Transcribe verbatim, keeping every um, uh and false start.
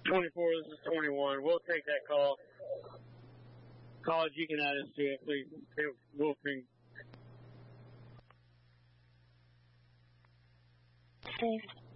twenty-four, this is twenty-one. We'll take that call. College, you can add us to it, please. Wolfing. Okay.